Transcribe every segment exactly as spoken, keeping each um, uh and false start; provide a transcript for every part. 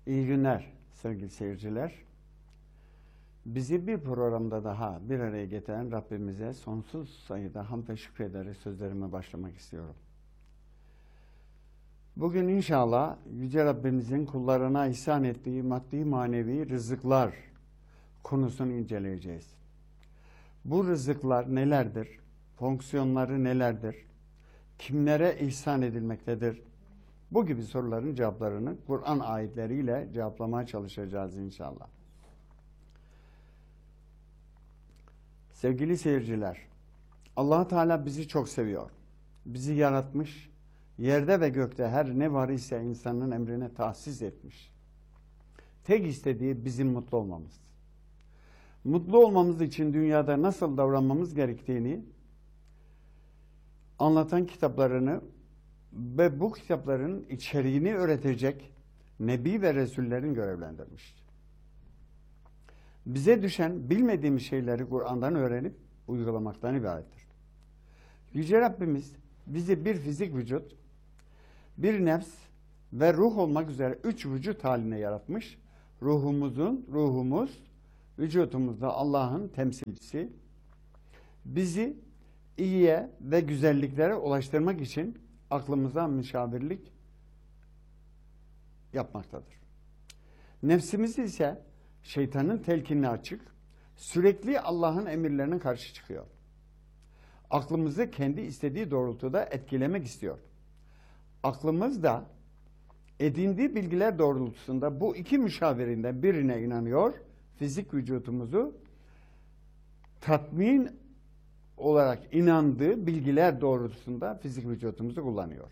İyi günler sevgili seyirciler. Bizi bir programda daha bir araya getiren Rabbimize sonsuz sayıda hamd ve şükrederek sözlerime başlamak istiyorum. Bugün inşallah Yüce Rabbimizin kullarına ihsan ettiği maddi manevi rızıklar konusunu inceleyeceğiz. Bu rızıklar nelerdir? Fonksiyonları nelerdir? Kimlere ihsan edilmektedir? Bu gibi soruların cevaplarını Kur'an ayetleriyle cevaplamaya çalışacağız inşallah. Sevgili seyirciler, Allah Teala bizi çok seviyor. Bizi yaratmış, yerde ve gökte her ne var ise insanın emrine tahsis etmiş. Tek istediği bizim mutlu olmamız. Mutlu olmamız için dünyada nasıl davranmamız gerektiğini anlatan kitaplarını ve bu kitapların içeriğini öğretecek Nebi ve Resullerin görevlendirmiş. Bize düşen bilmediğimiz şeyleri Kur'an'dan öğrenip uygulamaktan ibarettir. Yüce Rabbimiz bizi bir fizik vücut, bir nefs ve ruh olmak üzere üç vücut haline yaratmış. Ruhumuzun, ruhumuz, vücutumuzda Allah'ın temsilcisi. Bizi iyiye ve güzelliklere ulaştırmak için aklımıza müşavirlik yapmaktadır. Nefsimiz ise şeytanın telkinine açık, sürekli Allah'ın emirlerine karşı çıkıyor. Aklımızı kendi istediği doğrultuda etkilemek istiyor. Aklımız da edindiği bilgiler doğrultusunda bu iki müşavirinden birine inanıyor, fizik vücudumuzu tatmin olarak inandığı bilgiler doğrultusunda fizik vücudumuzu kullanıyor.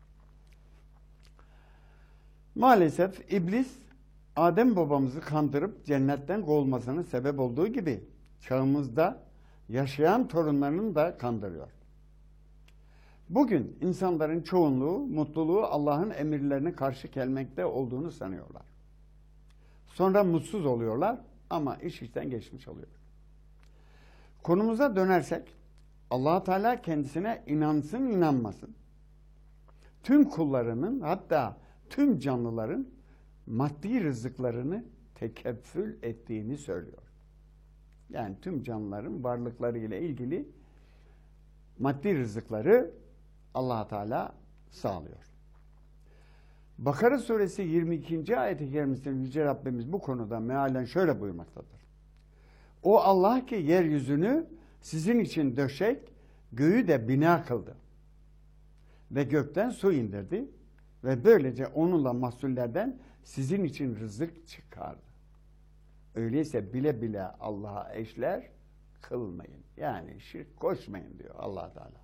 Maalesef iblis Adem babamızı kandırıp cennetten kovulmasına sebep olduğu gibi çağımızda yaşayan torunlarını da kandırıyor. Bugün insanların çoğunluğu mutluluğu Allah'ın emirlerine karşı gelmekte olduğunu sanıyorlar. Sonra mutsuz oluyorlar ama iş işten geçmiş oluyor. Konumuza dönersek Allah Teala kendisine inansın inanmasın tüm kullarının hatta tüm canlıların maddi rızıklarını tekeffül ettiğini söylüyor. Yani tüm canlıların varlıkları ile ilgili maddi rızıkları Allah Teala sağlıyor. Bakara suresi yirmi ikinci ayet-i kerimesinde Yüce Rabbimiz bu konuda mealen şöyle buyurmaktadır. O Allah ki yeryüzünü sizin için döşek, göğü de bina kıldı. Ve gökten su indirdi. Ve böylece onunla mahsullerden sizin için rızık çıkardı. Öyleyse bile bile Allah'a eşler kılmayın. Yani şirk koşmayın diyor Allah Teala.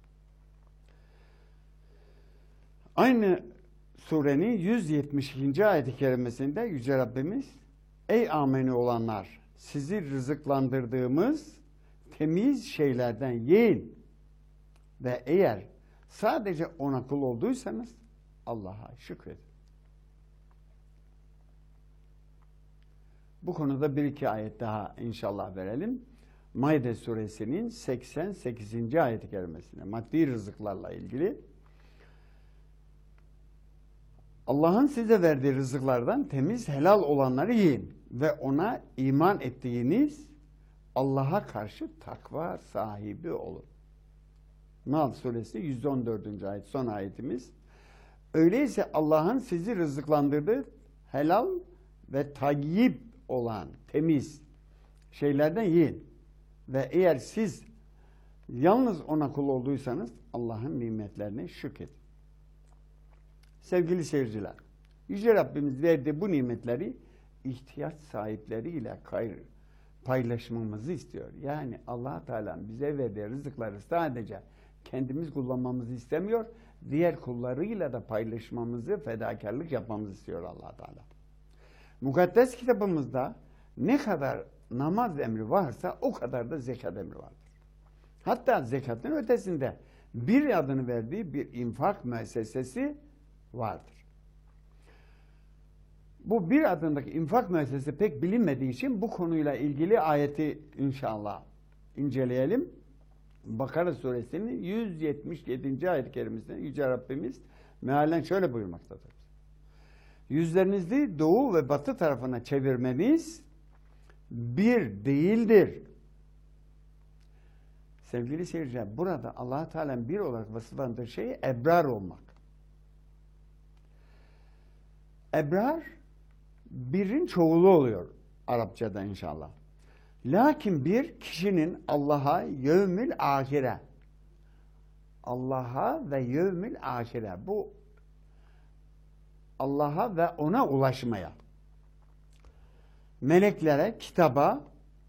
Aynı surenin yüz yetmiş ikinci ayet-i kerimesinde Yüce Rabbimiz ey ameni olanlar sizi rızıklandırdığımız temiz şeylerden yiyin ve eğer sadece ona kul olduysanız Allah'a şükredin. Bu konuda bir iki ayet daha inşallah verelim. Maide suresinin seksen sekizinci ayet-i kerimesine maddi rızıklarla ilgili Allah'ın size verdiği rızıklardan temiz helal olanları yiyin ve ona iman ettiğiniz Allah'a karşı takva sahibi olun. Nahl suresi yüz on dördüncü ayet son ayetimiz. Öyleyse Allah'ın sizi rızıklandırdığı helal ve tayyip olan temiz şeylerden yiyin. Ve eğer siz yalnız ona kul olduysanız Allah'ın nimetlerine şükredin. Sevgili seyirciler, Yüce Rabbimiz verdiği bu nimetleri ihtiyaç sahipleriyle paylaşmamızı istiyor. Yani Allah Teala bize verdiği rızıkları sadece kendimiz kullanmamızı istemiyor, diğer kullarıyla da paylaşmamızı, fedakarlık yapmamızı istiyor Allah Teala. Mukaddes kitabımızda ne kadar namaz emri varsa o kadar da zekat emri vardır. Hatta zekatın ötesinde bir adını verdiği bir infak müessesesi vardır. Bu bir adındaki infak müessesesi pek bilinmediği için bu konuyla ilgili ayeti inşallah inceleyelim. Bakara suresinin yüz yetmiş yedinci ayet-i kerimesinde Yüce Rabbimiz mealen şöyle buyurmaktadır. yüzlerinizi doğu ve batı tarafına çevirmeniz bir değildir. Sevgili seyirciler, burada Allah-u Teala'nın bir olarak vasıflandığı şey ebrar olmak. Ebrar birin çoğulu oluyor Arapçada inşallah. Lakin bir kişinin Allah'a yevmül ahire, Allah'a ve yevmül ahire, bu Allah'a ve ona ulaşmaya, meleklere, kitaba,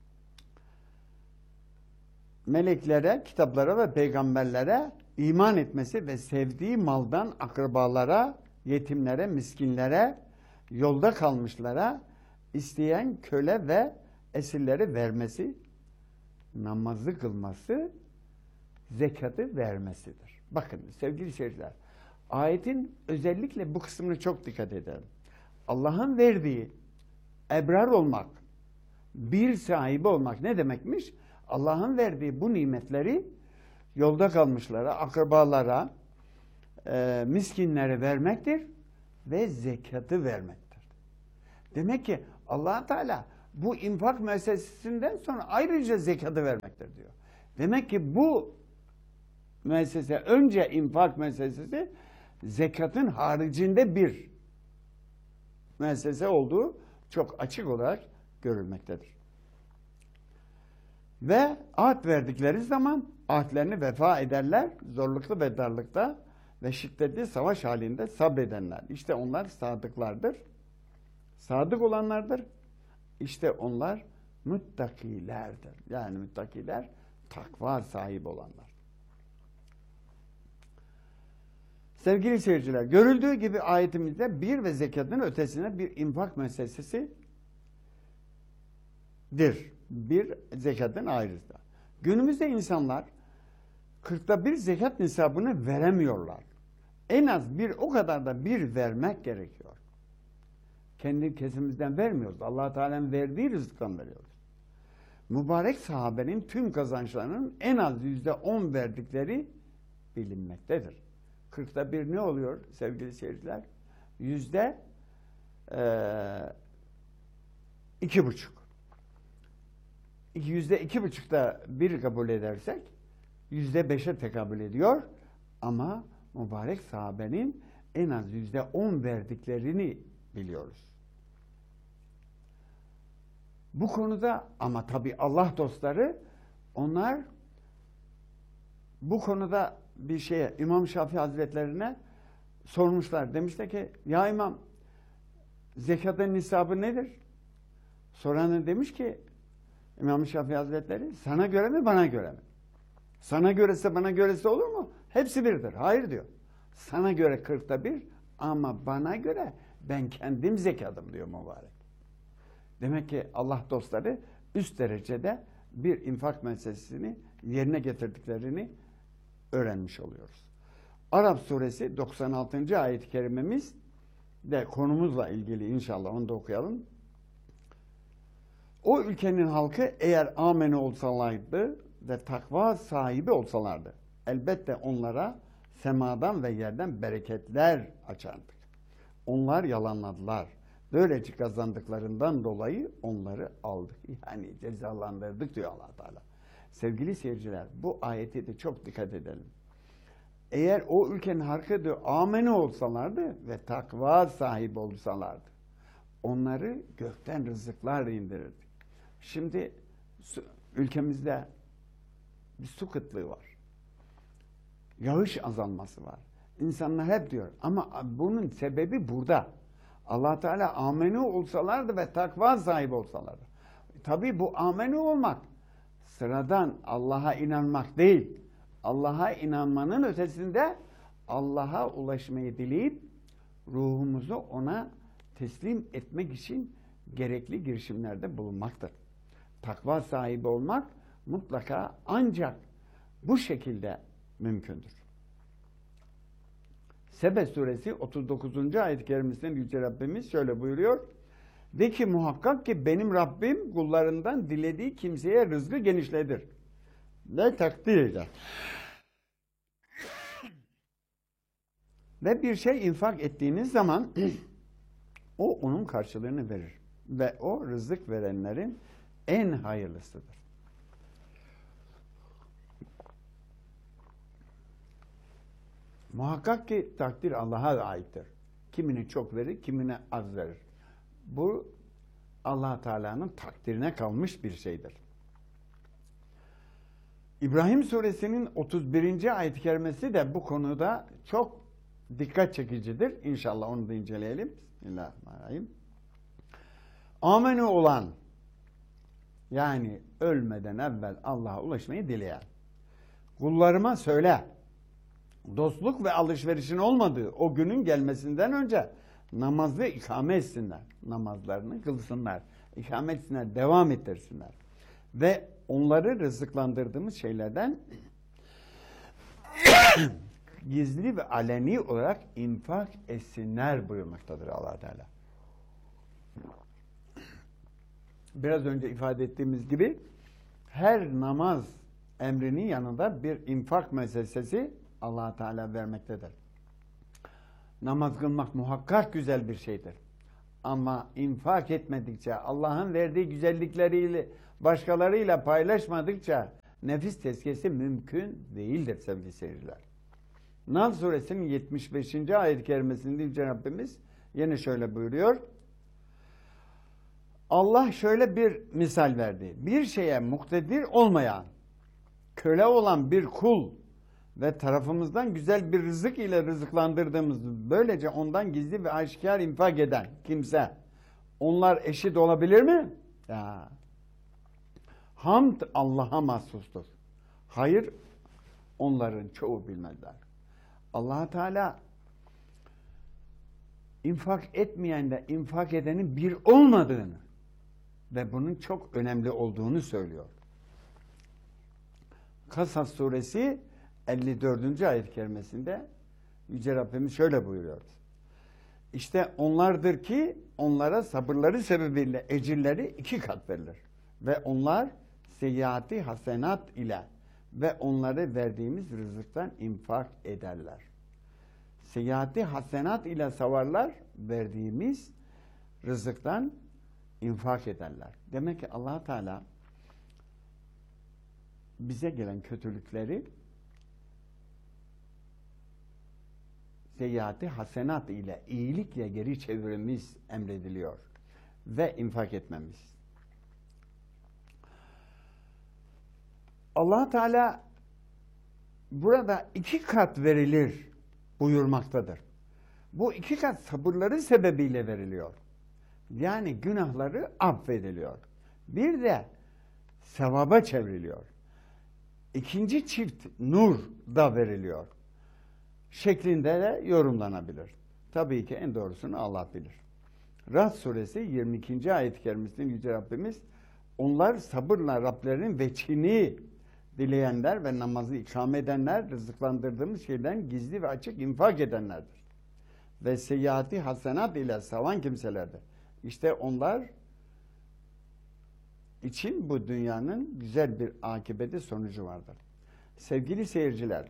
meleklere, kitaplara ve peygamberlere iman etmesi ve sevdiği maldan akrabalara, yetimlere, miskinlere, yolda kalmışlara, isteyen köle ve esirleri vermesi, namazı kılması, zekatı vermesidir. Bakın sevgili seyirciler, ayetin özellikle bu kısmına çok dikkat edelim. Allah'ın verdiği ebrar olmak, bir sahibi olmak ne demekmiş? Allah'ın verdiği bu nimetleri yolda kalmışlara, akrabalara, e, miskinlere vermektir ve zekatı vermektir. Demek ki Allah Teala bu infak müessesesinden sonra ayrıca zekatı vermektir diyor. Demek ki bu müessese, önce infak müessesesi zekatın haricinde bir müessese olduğu çok açık olarak görülmektedir. Ve ahd verdikleri zaman ahdlerini vefa ederler, zorluklu ve darlıkta ve şiddetli savaş halinde sabredenler. İşte onlar sadıklardır. Sadık olanlardır. İşte onlar muttakilerdir. Yani muttakiler takva sahibi olanlar. Sevgili seyirciler, görüldüğü gibi ayetimizde bir ve zekatın ötesine bir infak meselesidir. Bir zekatın ayrısı. Günümüzde insanlar kırkta bir zekat nisabını veremiyorlar. En az bir o kadar da bir vermek gerekiyor. Kendi kesimizden vermiyoruz. Allah Teala'nın verdiği rızıktan veriyoruz. Mübarek sahabenin tüm kazançlarının en az yüzde on verdikleri bilinmektedir. Kırkta bir ne oluyor sevgili seyirciler? Yüzde iki buçuk. Yüzde iki buçukta bir kabul edersek yüzde beşe tekabül ediyor. Ama mübarek sahabenin en az yüzde on verdiklerini biliyoruz. Bu konuda ama tabii Allah dostları onlar bu konuda bir şeye İmam Şafii Hazretlerine sormuşlar. Demişler ki ya İmam zekatın nisabı nedir? Soranı demiş ki İmam Şafii Hazretleri sana göre mi bana göre mi? Sana görese bana görese olur mu? Hepsi birdir. Hayır diyor. Sana göre kırkta bir ama bana göre ben kendim zekadım diyor mübarek. Demek ki Allah dostları üst derecede bir infak meselesini yerine getirdiklerini öğrenmiş oluyoruz. Arap suresi doksan altıncı ayet-i kerimemiz de konumuzla ilgili inşallah onu da okuyalım. O ülkenin halkı eğer amene olsalardı ve takva sahibi olsalardı elbette onlara semadan ve yerden bereketler açardık. Onlar yalanladılar. Böylece kazandıklarından dolayı onları aldık. Yani cezalandırdık diyor Allah Teala. Sevgili seyirciler bu ayete de çok dikkat edelim. Eğer o ülkenin halkı da amene olsalardı ve takva sahibi olsalardı onları gökten rızıklar indirirdi. Şimdi su, ülkemizde bir su kıtlığı var. Yağış azalması var. İnsanlar hep diyor ama bunun sebebi burada. Allah Teala amene olsalardı ve takva sahibi olsalardı. Tabii bu amene olmak sıradan Allah'a inanmak değil. Allah'a inanmanın ötesinde Allah'a ulaşmayı dileyip ruhumuzu ona teslim etmek için gerekli girişimlerde bulunmaktır. Takva sahibi olmak mutlaka ancak bu şekilde mümkündür. Sebe suresi otuz dokuzuncu ayet-i kerimesinde Yüce Rabbimiz şöyle buyuruyor. De ki muhakkak ki benim Rabbim kullarından dilediği kimseye rızkı genişletir ve takdir eder. Ve bir şey infak ettiğiniz zaman o onun karşılığını verir. Ve o rızık verenlerin en hayırlısıdır. Muhakkak ki takdir Allah'a aittir. Kimine çok verir, kimine az verir. Bu Allah Teala'nın takdirine kalmış bir şeydir. İbrahim Suresinin otuz birinci ayet-i kerimesi de bu konuda çok dikkat çekicidir. İnşallah onu da inceleyelim. Bismillahirrahmanirrahim. Amenü olan, yani ölmeden evvel Allah'a ulaşmayı dileyen kullarıma söyle, dostluk ve alışverişin olmadığı o günün gelmesinden önce namazı ikame etsinler. Namazlarını kılsınlar. İkame etsinler, devam ettirsinler. Ve onları rızıklandırdığımız şeylerden gizli ve aleni olarak infak etsinler buyurmaktadır Allah Teala. Biraz önce ifade ettiğimiz gibi her namaz emrinin yanında bir infak meselesi Allah Teala vermektedir. Namaz kılmak muhakkak güzel bir şeydir. Ama infak etmedikçe, Allah'ın verdiği güzellikleriyle başkalarıyla paylaşmadıkça nefis tezkiyesi mümkün değildir sevgili seyirciler. Nahl Suresinin yetmiş beşinci ayet-i kerimesinde Yüce Rabbimiz yine şöyle buyuruyor. Allah şöyle bir misal verdi. Bir şeye muktedir olmayan, köle olan bir kul ve tarafımızdan güzel bir rızık ile rızıklandırdığımız, böylece ondan gizli ve aşikar infak eden kimse, onlar eşit olabilir mi? Ya. Hamd Allah'a mahsustur. Hayır, onların çoğu bilmezler. Allah Teala infak etmeyenle infak edenin bir olmadığını ve bunun çok önemli olduğunu söylüyor. Kasas suresi elli dördüncü ayet-i kerimesinde Yüce Rabbimiz şöyle buyuruyor. İşte onlardır ki onlara sabırları sebebiyle ecirleri iki kat verilir. Ve onlar seyyati hasenat ile ve onları verdiğimiz rızıktan infak ederler. Seyyati hasenat ile savarlar, verdiğimiz rızıktan infak ederler. Demek ki Allah Teala bize gelen kötülükleri seyyati hasenat ile iyilikle geri çevirmemiz emrediliyor ve infak etmemiz. Allah Teala burada iki kat verilir buyurmaktadır. Bu iki kat sabırları sebebiyle veriliyor. Yani günahları affediliyor. Bir de sevaba çevriliyor. İkinci çift nur da veriliyor. Şeklinde de yorumlanabilir. Tabii ki en doğrusunu Allah bilir. Ra'd suresi yirmi ikinci ayet-i kerimesinde Yüce Rabbimiz onlar sabırla Rablerinin veçhini dileyenler ve namazı ikame edenler, rızıklandırdığımız şeyden gizli ve açık infak edenlerdir. Ve seyyati hasenat ile savan kimselerdir. İşte onlar için bu dünyanın güzel bir akıbeti sonucu vardır. Sevgili seyirciler,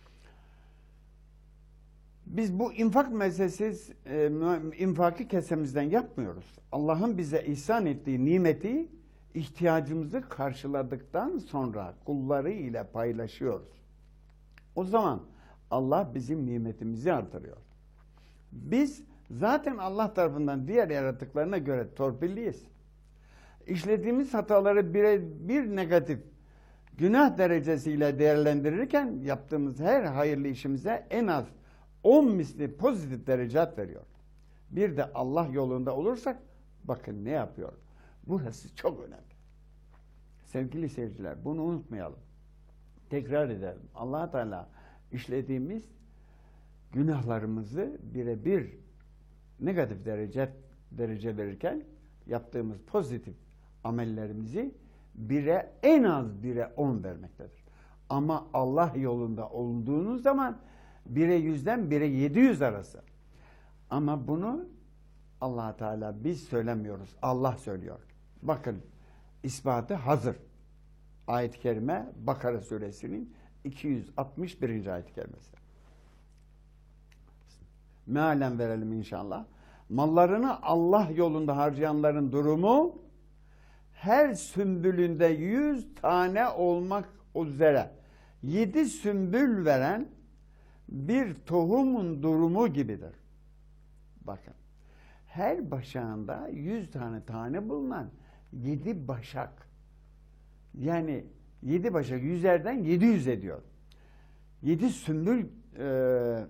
biz bu infak meselesi, e, infakı kesemizden yapmıyoruz. Allah'ın bize ihsan ettiği nimeti ihtiyacımızı karşıladıktan sonra kulları ile paylaşıyoruz. O zaman Allah bizim nimetimizi artırıyor. Biz zaten Allah tarafından diğer yaratıklarına göre torpilliyiz. İşlediğimiz hataları bir, bir negatif günah derecesiyle değerlendirirken yaptığımız her hayırlı işimize en az on misli pozitif derecat veriyor. Bir de Allah yolunda olursak bakın ne yapıyor. Burası çok önemli. Sevgili seyirciler, bunu unutmayalım. Tekrar edelim. Allah Teala işlediğimiz günahlarımızı birebir negatif derece derece verirken yaptığımız pozitif amellerimizi bire en az bire on vermektedir. Ama Allah yolunda olduğunuz zaman bire yüzden bire yedi yüz arası. Ama bunu Allah Teala biz söylemiyoruz. Allah söylüyor. Bakın ispatı hazır. Ayet-i kerime Bakara suresinin iki yüz altmış birinci ayet-i kerimesi. Mealen verelim inşallah. Mallarını Allah yolunda harcayanların durumu her sümbülünde yüz tane olmak üzere yedi sümbül veren bir tohumun durumu gibidir. Bakın, her başağında yüz tane tane bulunan yedi başak. Yani yedi başak yüzerden yedi yüz ediyor. Yedi sümbül e,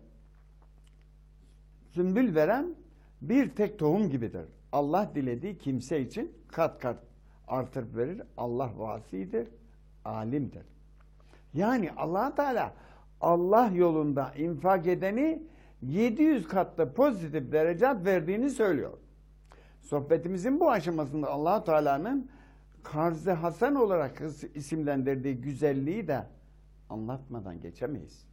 sümbül veren bir tek tohum gibidir. Allah dilediği kimse için kat kat artırıp verir. Allah vasidir, alimdir. Yani Allah Teala Allah yolunda infak edeni yedi yüz katlı pozitif derecat verdiğini söylüyor. Sohbetimizin bu aşamasında Allah Teala'nın Karz-ı Hasan olarak isimlendirdiği güzelliği de anlatmadan geçemeyiz.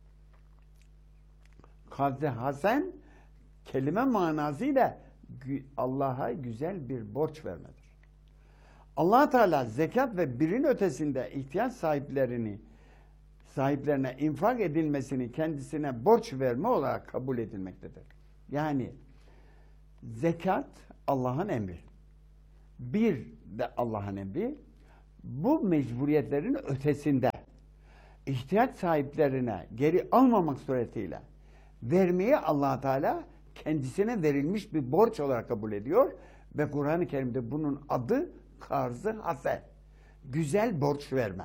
Karz-ı Hasan kelime manasıyla Allah'a güzel bir borç vermedir. Allah Teala zekat ve birin ötesinde ihtiyaç sahiplerini sahiplerine infak edilmesini kendisine borç verme olarak kabul edilmektedir. Yani zekat Allah'ın emri. Bir de Allah'ın emri. Bu mecburiyetlerin ötesinde ihtiyaç sahiplerine geri almamak suretiyle vermeyi Allah Teala kendisine verilmiş bir borç olarak kabul ediyor ve Kur'an-ı Kerim'de bunun adı Karz-ı Hasan. Güzel borç verme.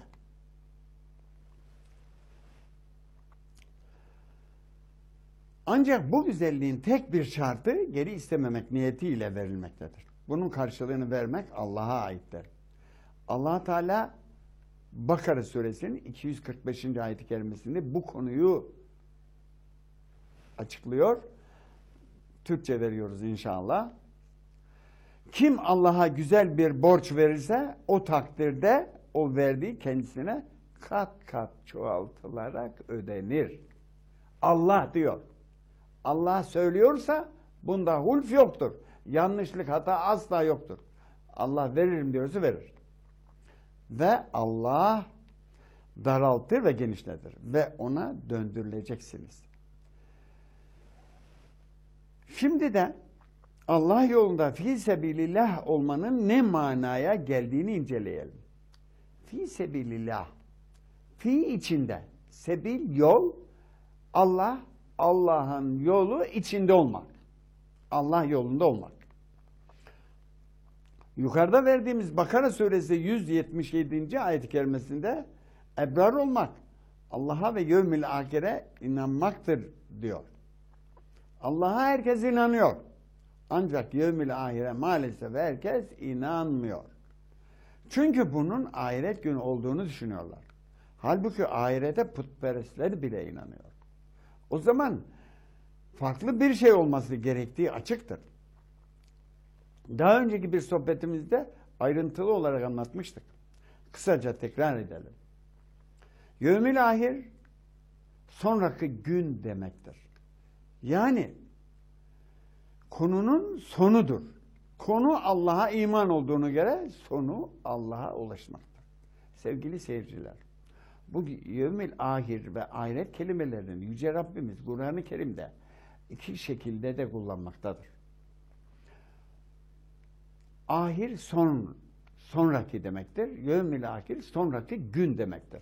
Ancak bu güzelliğin tek bir şartı geri istememek niyetiyle verilmektedir. Bunun karşılığını vermek Allah'a aittir. Allah Teala Bakara suresinin iki yüz kırk beşinci ayet-i kerimesinde bu konuyu açıklıyor. Türkçe veriyoruz inşallah. Kim Allah'a güzel bir borç verirse o takdirde o verdiği kendisine kat kat çoğaltılarak ödenir. Allah diyor. Allah söylüyorsa bunda hulf yoktur. Yanlışlık, hata asla yoktur. Allah veririm diyorsa verir. Ve Allah daraltır ve genişletir. Ve ona döndürüleceksiniz. Şimdi de Allah yolunda fi sebilillah olmanın ne manaya geldiğini inceleyelim. Fi sebilillah. Fi içinde. Sebil yol. Allah, Allah'ın yolu içinde olmak. Allah yolunda olmak. Yukarıda verdiğimiz Bakara suresi yüz yetmiş yedinci ayet-i kerimesinde ebrar olmak, Allah'a ve yevmil ahire inanmaktır diyor. Allah'a herkes inanıyor. Ancak yevmil ahire maalesef herkes inanmıyor. Çünkü bunun ahiret günü olduğunu düşünüyorlar. Halbuki ahirete putperestler bile inanıyor. O zaman farklı bir şey olması gerektiği açıktır. Daha önceki bir sohbetimizde ayrıntılı olarak anlatmıştık. Kısaca tekrar edelim. Yevmil ahir sonraki gün demektir. Yani konunun sonudur. Konu Allah'a iman olduğunu göre sonu Allah'a ulaşmaktır. Sevgili seyirciler, bu yevmil ahir ve ahiret kelimelerini Yüce Rabbimiz Kur'an-ı Kerim'de iki şekilde de kullanmaktadır. Ahir son, sonraki demektir. Yevmil ahir sonraki gün demektir.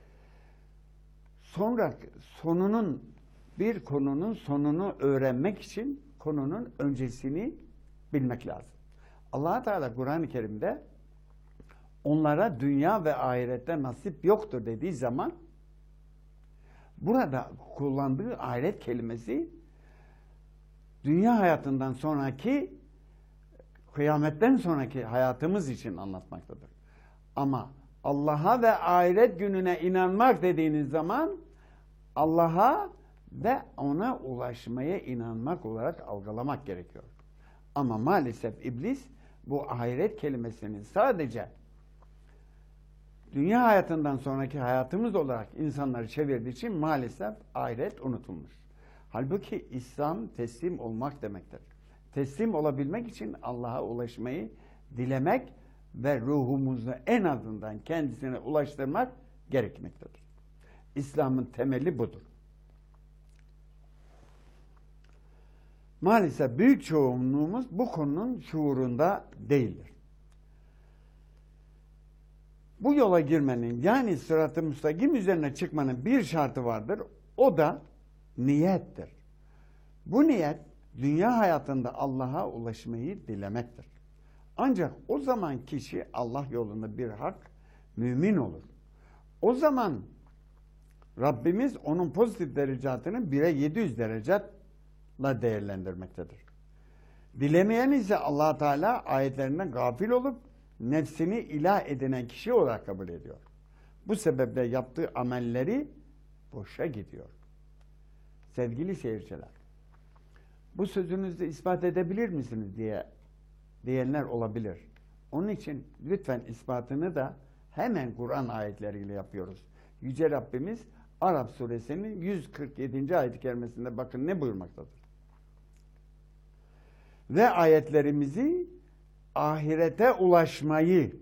Sonraki, sonunun, bir konunun sonunu öğrenmek için konunun öncesini bilmek lazım. Allah Teala Kur'an-ı Kerim'de onlara dünya ve ahirette nasip yoktur dediği zaman burada kullandığı ahiret kelimesi dünya hayatından sonraki, kıyametten sonraki hayatımız için anlatmaktadır. Ama Allah'a ve ahiret gününe inanmak dediğiniz zaman Allah'a ve ona ulaşmaya inanmak olarak algılamak gerekiyor. Ama maalesef iblis bu ahiret kelimesini sadece dünya hayatından sonraki hayatımız olarak insanları çevirdiği için maalesef ahiret unutulmuş. Halbuki İslam teslim olmak demektir. Teslim olabilmek için Allah'a ulaşmayı dilemek ve ruhumuzu en azından kendisine ulaştırmak gerekmektedir. İslam'ın temeli budur. Maalesef büyük çoğunluğumuz bu konunun şuurunda değildir. Bu yola girmenin, yani sırat-ı müstakim üzerine çıkmanın bir şartı vardır. O da niyettir. Bu niyet dünya hayatında Allah'a ulaşmayı dilemektir. Ancak o zaman kişi Allah yolunda bir hak mümin olur. O zaman Rabbimiz onun pozitif derecatını bire yedi yüz derecatla değerlendirmektedir. Dilemeyen ise Allah Teala ayetlerinden gafil olup nefsini ilah edinen kişi olarak kabul ediyor. Bu sebeple yaptığı amelleri boşa gidiyor. Sevgili seyirciler, bu sözünüzü ispat edebilir misiniz diye diyenler olabilir. Onun için lütfen ispatını da hemen Kur'an ayetleriyle yapıyoruz. Yüce Rabbimiz Arap suresinin yüz kırk yedinci ayet-i kerimesinde bakın ne buyurmaktadır. Ve ayetlerimizi ahirete ulaşmayı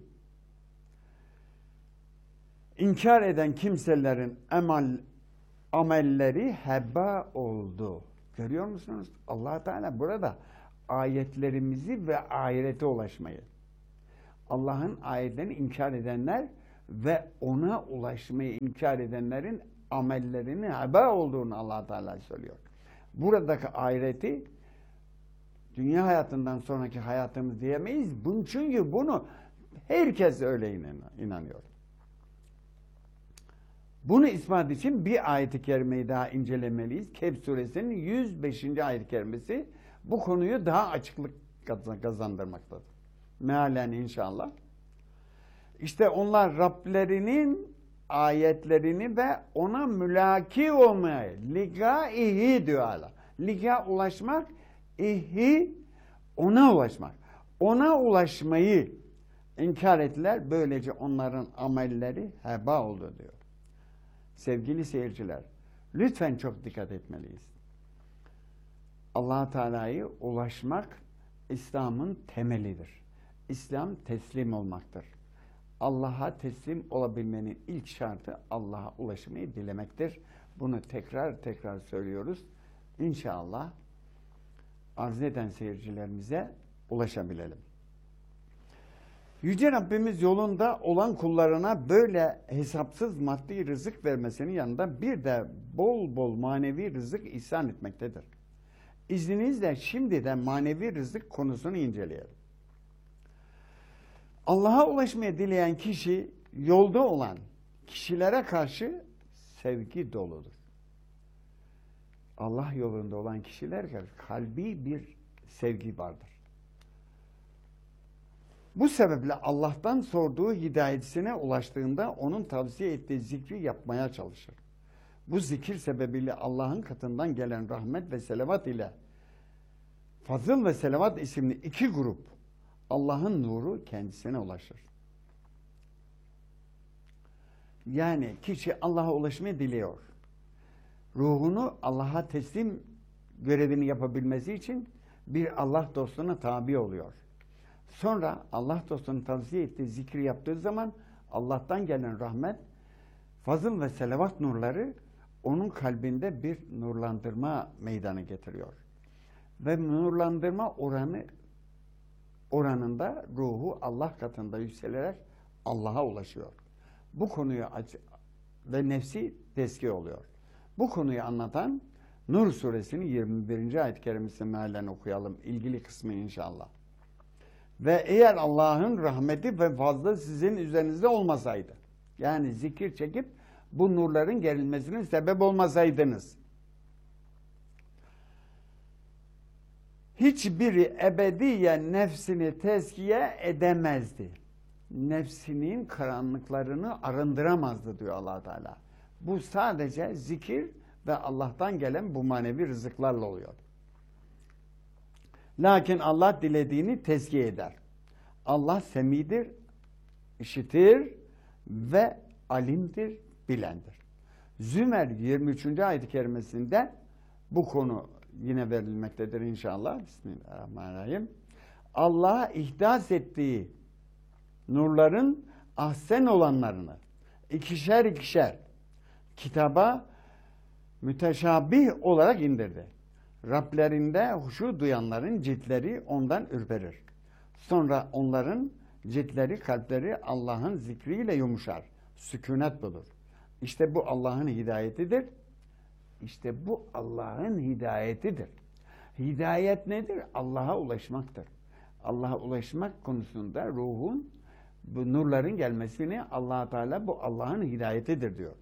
inkar eden kimselerin emel, amelleri heba oldu. Görüyor musunuz? Allah Teala burada ayetlerimizi ve ahirete ulaşmayı, Allah'ın ayetlerini inkar edenler ve ona ulaşmayı inkar edenlerin amellerinin heba olduğunu Allah Teala söylüyor. Buradaki ahireti dünya hayatından sonraki hayatımız diyemeyiz. Bunun çünkü bunu herkes öyle inanıyor. Bunu ispat için bir ayet-i kerimeyi daha incelemeliyiz. Kehf suresinin yüz beşinci ayet-i kerimesi bu konuyu daha açıklık kazandırmaktadır. Mealen inşallah. İşte onlar Rablerinin ayetlerini ve ona mülaki olmayı, liga-ihi diyor Allah. Liga ulaşmak, ihi ona ulaşmak. Ona ulaşmayı inkar ettiler. Böylece onların amelleri heba oldu diyor. Sevgili seyirciler, lütfen çok dikkat etmeliyiz. Allah Teala'ya ulaşmak İslam'ın temelidir. İslam teslim olmaktır. Allah'a teslim olabilmenin ilk şartı Allah'a ulaşmayı dilemektir. Bunu tekrar tekrar söylüyoruz. İnşallah arz eden seyircilerimize ulaşabilelim. Yüce Rabbimiz yolunda olan kullarına böyle hesapsız maddi rızık vermesinin yanında bir de bol bol manevi rızık ihsan etmektedir. İzninizle şimdi de manevi rızık konusunu inceleyelim. Allah'a ulaşmaya dileyen kişi yolda olan kişilere karşı sevgi doludur. Allah yolunda olan kişiler karşı kalbi bir sevgi vardır. Bu sebeple Allah'tan sorduğu hidayetine ulaştığında onun tavsiye ettiği zikri yapmaya çalışır. Bu zikir sebebiyle Allah'ın katından gelen rahmet ve selavat ile Fazıl ve Selavat isimli iki grup Allah'ın nuru kendisine ulaşır. Yani kişi Allah'a ulaşmayı diliyor. Ruhunu Allah'a teslim görevini yapabilmesi için bir Allah dostuna tabi oluyor. Sonra Allah dostunun tavsiye ettiği zikri yaptığı zaman Allah'tan gelen rahmet, fazıl ve selavat nurları onun kalbinde bir nurlandırma meydana getiriyor. Ve nurlandırma oranı oranında ruhu Allah katında yükselerek Allah'a ulaşıyor. Bu konuyu ve nefsi tezkiye oluyor. Bu konuyu anlatan Nur suresinin yirmi birinci ayet-i kerimesini mealen okuyalım. İlgili kısmı inşallah. Ve eğer Allah'ın rahmeti ve fazla sizin üzerinizde olmasaydı, yani zikir çekip bu nurların gerilmesine sebep olmasaydınız, hiçbiri ebediyen nefsini tezkiye edemezdi. Nefsinin karanlıklarını arındıramazdı diyor Allah Teala. Bu sadece zikir ve Allah'tan gelen bu manevi rızıklarla oluyor. Lakin Allah dilediğini tezkiye eder. Allah semidir, işitir ve alimdir, bilendir. Zümer yirmi üçüncü ayet-i kerimesinde bu konu yine verilmektedir inşallah. Bismillahirrahmanirrahim. Allah'a ihdas ettiği nurların ahsen olanlarını ikişer ikişer kitaba müteşabih olarak indirdi. Rablerinde huşu duyanların ciltleri ondan ürperir. Sonra onların ciltleri, kalpleri Allah'ın zikriyle yumuşar. Sükunet bulur. İşte bu Allah'ın hidayetidir. İşte bu Allah'ın hidayetidir. Hidayet nedir? Allah'a ulaşmaktır. Allah'a ulaşmak konusunda ruhun, bu nurların gelmesini Allah Teala bu Allah'ın hidayetidir diyor.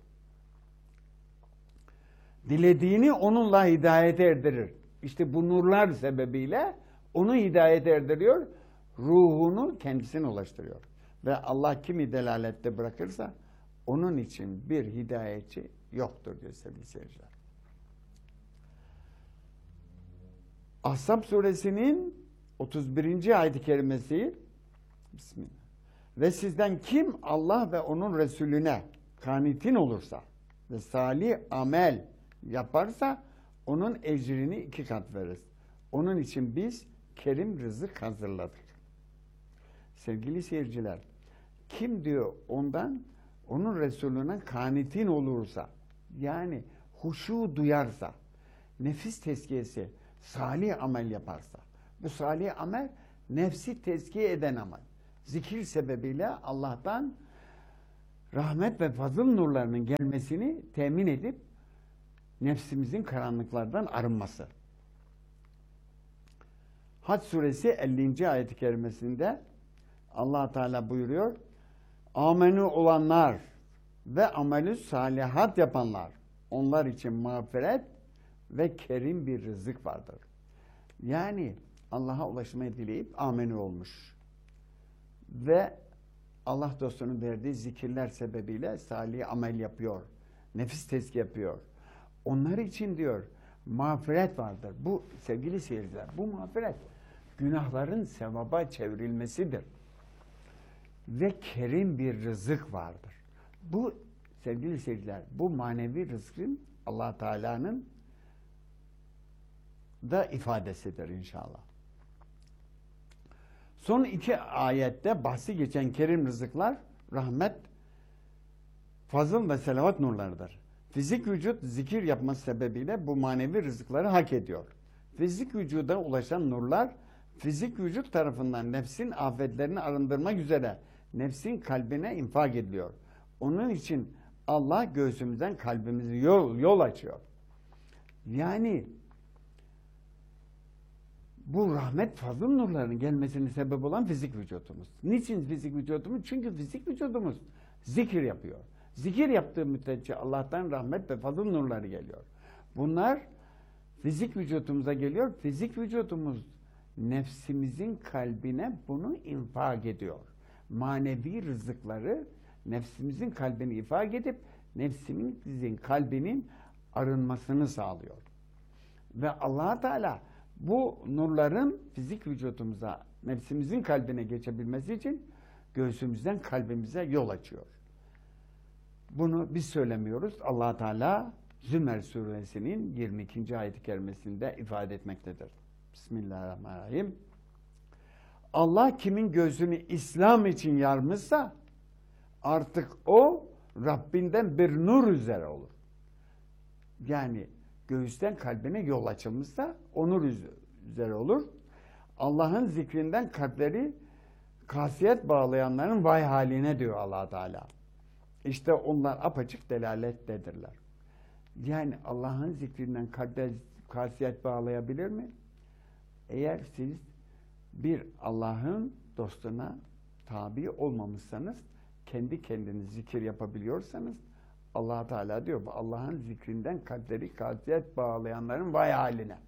Dilediğini onunla hidayete erdirir. İşte bu nurlar sebebiyle onu hidayete erdiriyor, ruhunu kendisine ulaştırıyor. Ve Allah kimi delalette bırakırsa onun için bir hidayetçi yoktur diyor sevgili seyirciler. Ahzab suresinin otuz birinci ayet-i kerimesi Bismillah. Ve sizden kim Allah ve onun Resulüne kanitin olursa ve salih amel yaparsa onun ecrini iki kat veririz. Onun için biz kerim rızık hazırladık. Sevgili seyirciler, kim diyor ondan onun Resulüne kanitin olursa, yani huşu duyarsa, nefis tezkiyesi, salih amel yaparsa, bu salih amel nefsi tezkiye eden amel. Zikir sebebiyle Allah'tan rahmet ve fazıl nurlarının gelmesini temin edip nefsimizin karanlıklardan arınması. Hac suresi ellinci ayet-i kerimesinde Allah Teala buyuruyor: Amenü olanlar ve amelü salihat yapanlar, onlar için mağfiret ve kerim bir rızık vardır. Yani Allah'a ulaşmayı dileyip amenü olmuş ve Allah dostunun verdiği zikirler sebebiyle salih amel yapıyor, nefis tezkiye yapıyor. Onlar için diyor mağfiret vardır. Bu sevgili seyirciler, bu mağfiret günahların sevaba çevrilmesidir. Ve kerim bir rızık vardır. Bu sevgili seyirciler, bu manevi rızkın Allah Teala'nın da ifadesidir inşallah. Son iki ayette bahsi geçen kerim rızıklar rahmet, fazıl ve selavat nurlarıdır. Fizik vücut zikir yapması sebebiyle bu manevi rızıkları hak ediyor. Fizik vücuda ulaşan nurlar fizik vücut tarafından nefsin afetlerini arındırmak üzere nefsin kalbine infak ediliyor. Onun için Allah göğsümüzden kalbimizi yol, yol açıyor. Yani bu rahmet fazıl nurlarının gelmesinin sebep olan fizik vücudumuz. Niçin fizik vücudumuz? Çünkü fizik vücudumuz zikir yapıyor. Zikir yaptığı müddetçe Allah'tan rahmet ve fazıl nurları geliyor. Bunlar fizik vücudumuza geliyor. Fizik vücudumuz nefsimizin kalbine bunu infak ediyor. Manevi rızıkları nefsimizin kalbini infak edip nefsimizin kalbinin arınmasını sağlıyor. Ve Allah Teala bu nurların fizik vücudumuza, nefsimizin kalbine geçebilmesi için göğsümüzden kalbimize yol açıyor. Bunu biz söylemiyoruz. Allah Teala Zümer suresinin yirmi ikinci ayet-i kerimesinde ifade etmektedir. Bismillahirrahmanirrahim. Allah kimin gözünü İslam için yarmışsa artık o Rabbinden bir nur üzere olur. Yani göğüsten kalbine yol açılmışsa o nur üzere olur. Allah'ın zikrinden kalpleri kasiyet bağlayanların vay haline diyor Allah Teala. İşte onlar apaçık delalettedirler. Yani Allah'ın zikrinden kalbe kasiyet bağlayabilir mi? Eğer siz bir Allah'ın dostuna tabi olmamışsanız, kendi kendiniz zikir yapabiliyorsanız, Allah Teala diyor, Allah'ın zikrinden kalpleri kasiyet bağlayanların vay haline.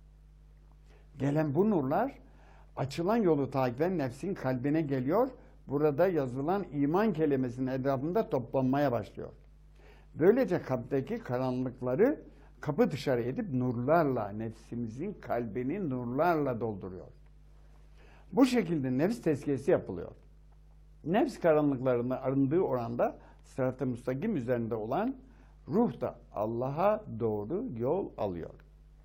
Gelen bu nurlar, açılan yolu takiben nefsin kalbine geliyor, burada yazılan iman kelimesinin etrafında toplanmaya başlıyor. Böylece kalpteki karanlıkları kapı dışarı edip nurlarla, nefsimizin kalbini nurlarla dolduruyor. Bu şekilde nefs tezkiyesi yapılıyor. Nefs karanlıklarında arındığı oranda sırat-ı müstakim üzerinde olan ruh da Allah'a doğru yol alıyor.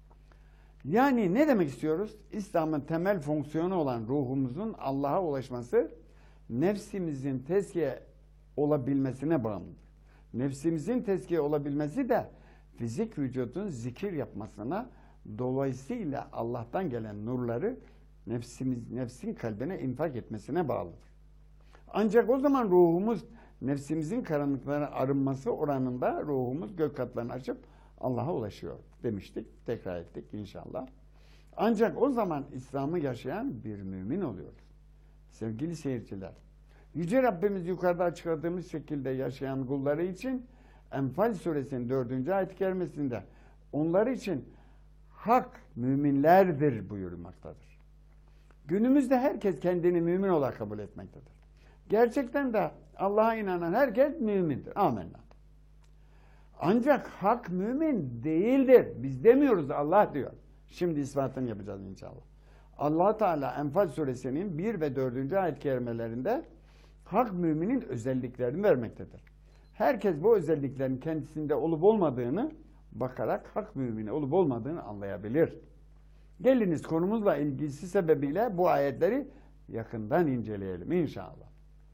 Yani ne demek istiyoruz? İslam'ın temel fonksiyonu olan ruhumuzun Allah'a ulaşması nefsimizin tezkiye olabilmesine bağımlıdır. Nefsimizin tezkiye olabilmesi de fizik vücudun zikir yapmasına, Dolayısıyla Allah'tan gelen nurları nefsimiz, nefsin kalbine infak etmesine bağlıdır. Ancak o zaman ruhumuz, nefsimizin karanlıklarına arınması oranında ruhumuz gök katlarını açıp Allah'a ulaşıyor demiştik. Tekrar ettik inşallah. Ancak o zaman İslam'ı yaşayan bir mümin oluyoruz. Sevgili seyirciler, Yüce Rabbimiz yukarıda açıkladığımız şekilde yaşayan kulları için Enfal suresinin dördüncü ayet-i kerimesinde onlar için hak müminlerdir buyurmaktadır. Günümüzde herkes kendini mümin olarak kabul etmektedir. Gerçekten de Allah'a inanan herkes mümindir. Amenna. Ancak hak mümin değildir. Biz demiyoruz, Allah diyor. Şimdi ispatını yapacağız inşallah. Allah Teala Enfal suresinin bir ve dördüncü ayet-i kerimelerinde hak müminin özelliklerini vermektedir. Herkes bu özelliklerin kendisinde olup olmadığını bakarak hak mümini olup olmadığını anlayabilir. Geliniz konumuzla ilgisi sebebiyle bu ayetleri yakından inceleyelim inşallah.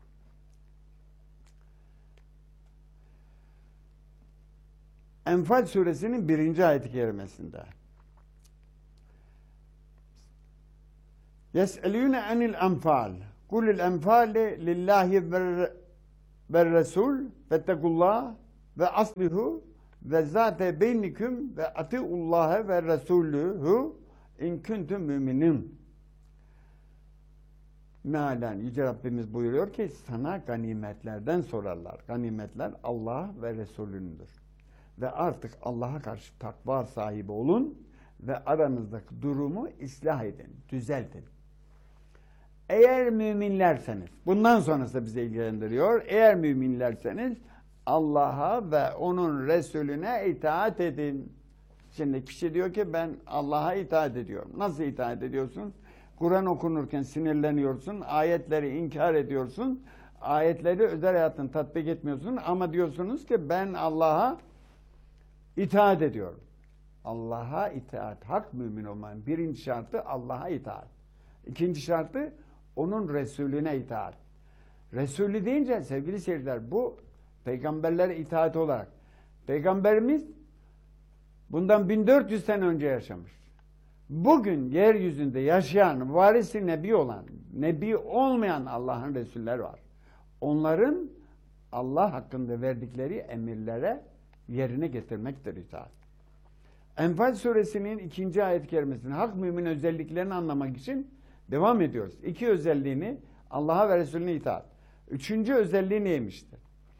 Enfal suresinin birinci ayet-i kerimesinde يَسْأَلُونَ عَنِ الْاَنْفَالِ قُلِ الْاَنْفَالِ لِلّٰهِ وَالرَّسُولِ فَاتَّقُوا اللّٰهِ وَأَصْلِحُوا وَذَاتَ بَيْنِكُمْ وَأَطِيعُوا اللّٰهَ وَالرَّسُولُهُ اِنْ كُنْتُمْ مُؤْمِنِينَ. Mealen Yüce Rabbimiz buyuruyor ki sana ganimetlerden sorarlar. Ganimetler Allah ve Resulünündür. Ve artık Allah'a karşı takva sahibi olun ve aranızdaki durumu ıslah edin, düzeltin. Eğer müminlerseniz, bundan sonrası bize ilgilendiriyor. Eğer müminlerseniz Allah'a ve onun Resulüne itaat edin. Şimdi kişi diyor ki ben Allah'a itaat ediyorum. Nasıl itaat ediyorsun? Kur'an okunurken sinirleniyorsun, ayetleri inkar ediyorsun, ayetleri özel hayatını tatbik etmiyorsun ama diyorsunuz ki ben Allah'a itaat ediyorum. Allah'a itaat, hak mümin olmanın birinci şartı Allah'a itaat. İkinci şartı onun Resulüne itaat. Resulü deyince sevgili seyirciler bu peygamberlere itaat olarak. Peygamberimiz bundan bin dört yüz sene önce yaşamış. Bugün yeryüzünde yaşayan, varisi nebi olan, nebi olmayan Allah'ın Resulleri var. Onların Allah hakkında verdikleri emirlere yerine getirmektir itaat. Enfal suresinin ikinci ayet-i kerimesinin hak mümin özelliklerini anlamak için devam ediyoruz. İki özelliğini Allah'a ve Resulüne itaat. Üçüncü özelliği neymiştir?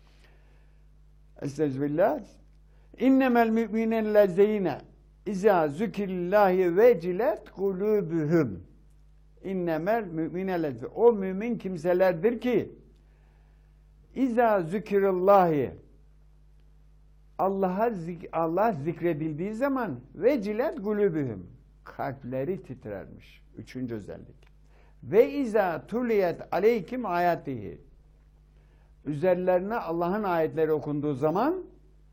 Estağfirullah. İnnemel müminellezine İzâ zükirillâhi vecilet kulûbühüm. İnnemel müminellezine. O mümin kimselerdir ki İzâ zükirillâhi Allah'a zik Allah zikredildiği zaman vecilet kulûbühüm. Kalpleri titrermiş. Üçüncü özellik. Ve izâ tuliyet aleykim ayatihi. Üzerlerine Allah'ın ayetleri okunduğu zaman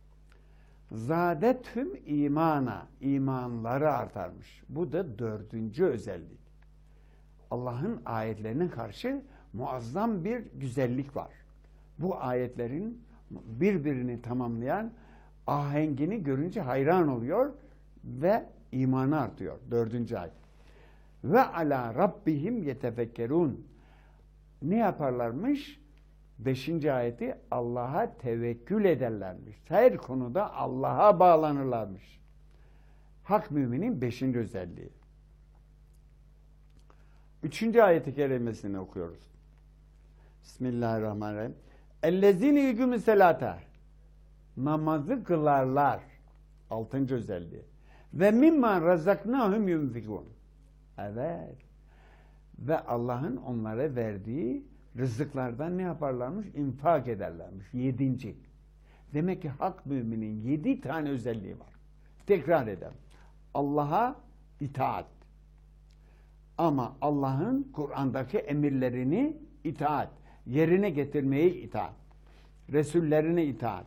zâdethüm imana, imanları artarmış. Bu da dördüncü özellik. Allah'ın ayetlerine karşı muazzam bir güzellik var. Bu ayetlerin birbirini tamamlayan ahengini görünce hayran oluyor ve imanı artıyor. Dördüncü ayet. Ve ala rabbihim yetefekkerun. Ne yaparlarmış? Beşinci ayeti Allah'a tevekkül ederlermiş. Her konuda Allah'a bağlanırlarmış. Hak müminin beşinci özelliği. Üçüncü ayeti kerimesini okuyoruz. Bismillahirrahmanirrahim. Ellezine yükümü selata. Namazı kılarlar. Altıncı özelliği. Ve mimma razaknahum yunfikun. Evet. Ve Allah'ın onlara verdiği rızıklardan ne yaparlarmış? İnfak ederlermiş. Yedinci. Demek ki hak müminin yedi tane özelliği var. Tekrar edelim. Allah'a itaat. Ama Allah'ın Kur'an'daki emirlerini itaat. Yerine getirmeyi itaat. Resullerine itaat.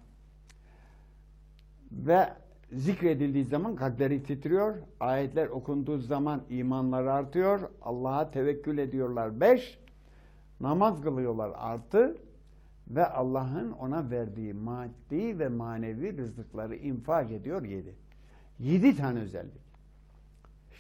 Ve zikredildiği zaman kalpleri titriyor. Ayetler okunduğu zaman imanları artıyor. Allah'a tevekkül ediyorlar. Beş. Namaz kılıyorlar. Artı. Ve Allah'ın ona verdiği maddi ve manevi rızıkları infak ediyor. Yedi. Yedi tane özellik.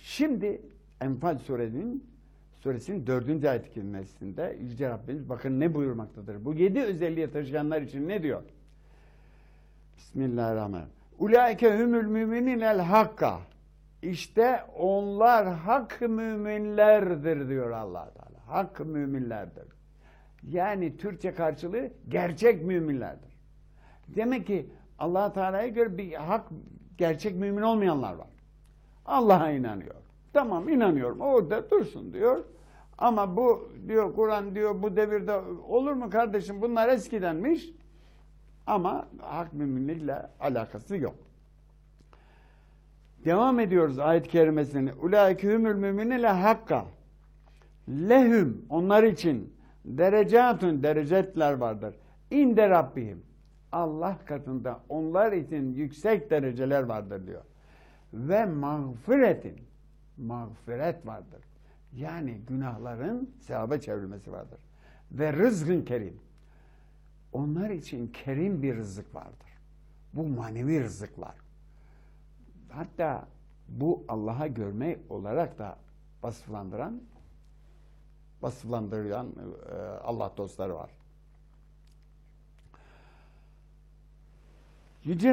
Şimdi Enfal suresinin suresinin dördüncü ayet-i kerimesinde Yüce Rabbimiz bakın ne buyurmaktadır. Bu yedi özelliğe taşıyanlar için ne diyor? Bismillahirrahmanirrahim. Ulaike humul müminинel hakka. İşte onlar hak müminlerdir diyor Allah Teala. Hak müminlerdir. Yani Türkçe karşılığı gerçek müminlerdir. Demek ki Allah Teala'ya göre bir hak gerçek mümin olmayanlar var. Allah'a inanıyor. Tamam inanıyorum. Orada dursun diyor. Ama bu diyor Kur'an diyor bu devirde olur mu kardeşim? Bunlar eskidenmiş. Ama hak müminlikle alakası yok. Devam ediyoruz ayet-i kerimesini. Ulaike humul müminine hakka. Lehum onlar için derecatun derecetler vardır. İnde Rabbihim. Allah katında onlar için yüksek dereceler vardır diyor. Ve mağfiretin mağfiret vardır. Yani günahların sevaba çevrilmesi vardır. Ve rızkın kerim. Onlar için kerim bir rızık vardır. Bu manevi rızıklar. Hatta bu Allah'a görme olarak da vasıflandıran vasıflandırılan e, Allah dostları var. Yüce